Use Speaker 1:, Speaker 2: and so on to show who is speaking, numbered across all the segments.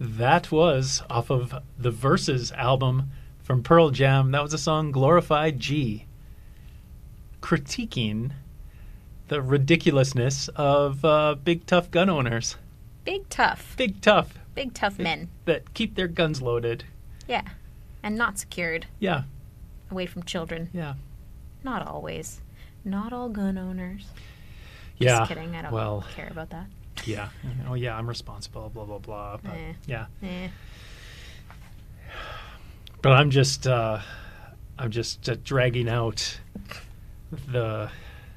Speaker 1: That was off of the Versus album from Pearl Jam. That was the song Glorified G, critiquing the ridiculousness of big tough gun owners.
Speaker 2: Big tough.
Speaker 1: Big tough.
Speaker 2: Big tough men.
Speaker 1: That keep their guns loaded.
Speaker 2: Yeah. And not secured.
Speaker 1: Yeah.
Speaker 2: Away from children.
Speaker 1: Yeah.
Speaker 2: Not always. Not all gun owners.
Speaker 1: Yeah.
Speaker 2: Just kidding. I don't care about that.
Speaker 1: Yeah. Oh, yeah, I'm responsible, blah, blah, blah. But, yeah. But I'm just dragging out the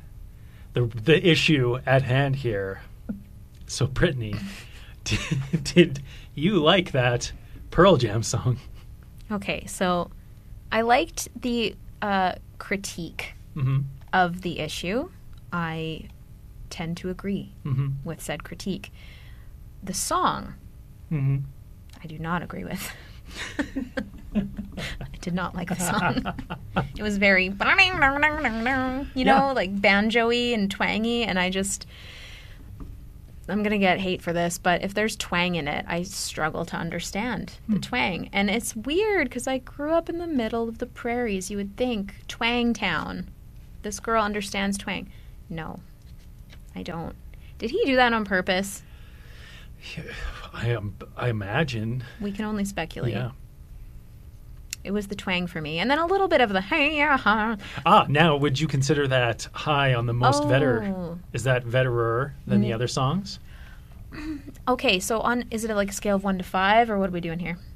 Speaker 1: issue at hand here. So, Brittany, did you like that Pearl Jam song?
Speaker 2: Okay, so I liked the critique of the issue. I tend to agree with said critique. The song, I do not agree with. I did not like the song. It was very, you know, like banjo-y and twangy, and I'm going to get hate for this, but if there's twang in it, I struggle to understand the twang. And it's weird because I grew up in the middle of the prairies. You would think Twang Town. This girl understands twang. No, I don't. Did he do that on purpose?
Speaker 1: I imagine.
Speaker 2: We can only speculate.
Speaker 1: Yeah.
Speaker 2: It was the twang for me. And then a little bit of the hey-ya-ha.
Speaker 1: Now, would you consider that high on the most vetter? Is that vetterer than the other songs?
Speaker 2: Okay, so is it like a scale of 1 to 5, or what are we doing here?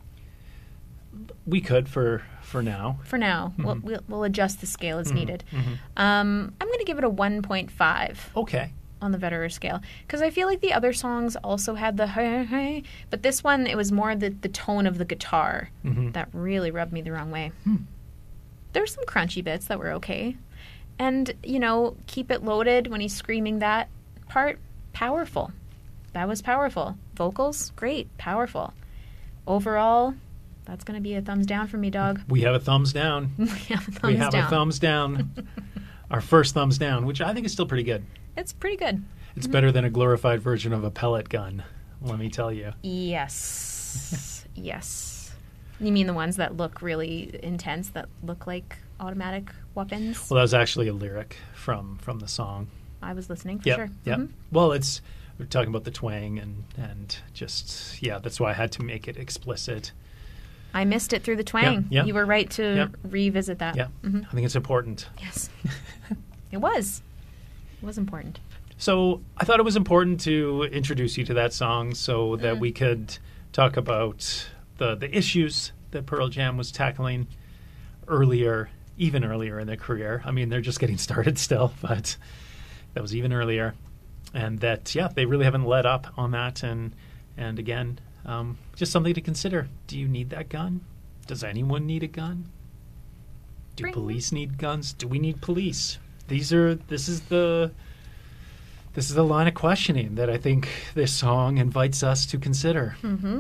Speaker 1: We could for now.
Speaker 2: For now. We'll adjust the scale as needed. I'm going to give it a 1.5.
Speaker 1: Okay.
Speaker 2: On the vetterer scale, because I feel like the other songs also had the hey, but this one, it was more the tone of the guitar that really rubbed me the wrong way. There's some crunchy bits that were okay, and keep it loaded when he's screaming that part, powerful. That was powerful. Vocals, great, powerful. Overall, that's going to be a thumbs down for me, dog.
Speaker 1: We have a thumbs down.
Speaker 2: We have a thumbs down.
Speaker 1: Our first thumbs down, which I think is still pretty good.
Speaker 2: It's pretty good.
Speaker 1: It's better than a glorified version of a pellet gun, let me tell you.
Speaker 2: Yes. Yes. You mean the ones that look really intense, that look like automatic weapons?
Speaker 1: Well, that was actually a lyric from the song.
Speaker 2: I was listening for sure.
Speaker 1: Yeah. Well, we're talking about the twang and just, that's why I had to make it explicit.
Speaker 2: I missed it through the twang.
Speaker 1: Yeah.
Speaker 2: You were right to revisit that.
Speaker 1: Yeah. I think it's important.
Speaker 2: Yes. It was. It was important.
Speaker 1: So I thought it was important to introduce you to that song so that we could talk about the issues that Pearl Jam was tackling even earlier in their career. I mean, they're just getting started still, but that was even earlier. And that, they really haven't let up on that. And again, just something to consider. Do you need that gun? Does anyone need a gun? Do police need guns? Do we need police? This is the line of questioning that I think this song invites us to consider.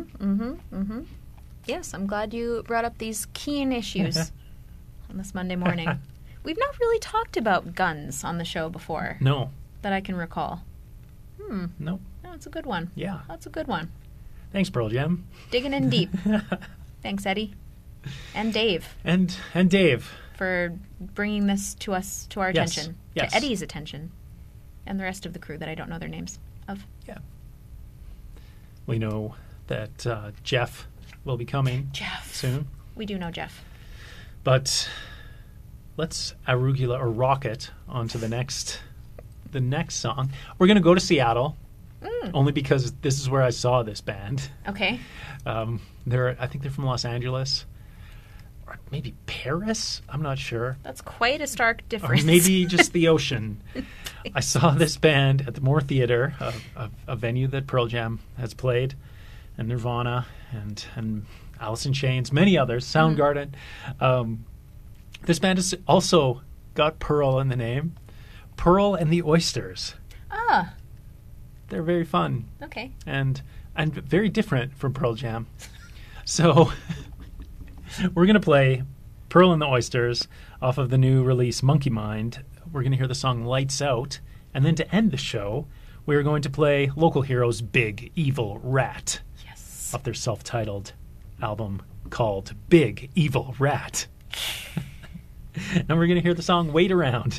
Speaker 2: Yes, I'm glad you brought up these keen issues on this Monday morning. We've not really talked about guns on the show before.
Speaker 1: No.
Speaker 2: That I can recall.
Speaker 1: No.
Speaker 2: That's a good one.
Speaker 1: Yeah.
Speaker 2: That's a good one.
Speaker 1: Thanks, Pearl Jam.
Speaker 2: Digging in deep. Thanks, Eddie. And Dave.
Speaker 1: And Dave.
Speaker 2: For bringing this to our attention.
Speaker 1: Yes.
Speaker 2: To Eddie's attention. And the rest of the crew that I don't know their names of.
Speaker 1: Yeah. We know that Jeff will be coming soon.
Speaker 2: We do know Jeff.
Speaker 1: But let's arugula or rocket onto the next song. We're going to go to Seattle. Only because this is where I saw this band.
Speaker 2: Okay.
Speaker 1: I think they're from Los Angeles. Or maybe Paris? I'm not sure.
Speaker 2: That's quite a stark difference.
Speaker 1: Or maybe just the ocean. I saw this band at the Moore Theater, a venue that Pearl Jam has played, and Nirvana, and Alice in Chains, many others, Soundgarden. This band has also got Pearl in the name. Pearl and the Oysters.
Speaker 2: Ah.
Speaker 1: They're very fun.
Speaker 2: Okay.
Speaker 1: And very different from Pearl Jam. So we're going to play Pearl and the Oysters off of the new release Monkey Mind. We're going to hear the song Lights Out. And then to end the show, we're going to play Local Heroes' Big Evil Rat.
Speaker 2: Yes.
Speaker 1: off their self-titled album called Big Evil Rat. Now we're going to hear the song Wait Around.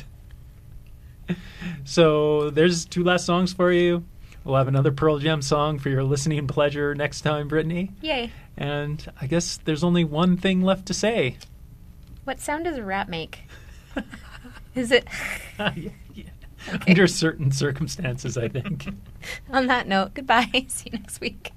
Speaker 1: So there's 2 last songs for you. We'll have another Pearl Jam song for your listening pleasure next time, Brittany.
Speaker 2: Yay.
Speaker 1: And I guess there's only one thing left to say.
Speaker 2: What sound does a rat make? Is it...
Speaker 1: Yeah. Okay. Under certain circumstances, I think.
Speaker 2: On that note, goodbye. See you next week.